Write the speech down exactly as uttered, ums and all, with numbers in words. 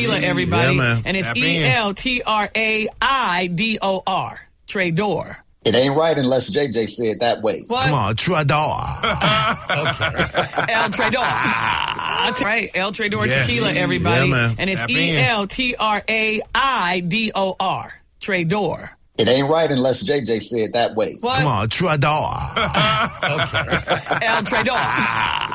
tequila, everybody. Yeah, man. And it's Tap in. E L T R A I D O R. Trador. It ain't right unless J J said that way. What? Come on, Trador. El Trador. That's right. El Trador Yes. Tequila, everybody. Yeah, man. And it's Tap E in. L T R A I D O R. Trador. It ain't right unless J J said that way. What? Come on, Trador. El Trador.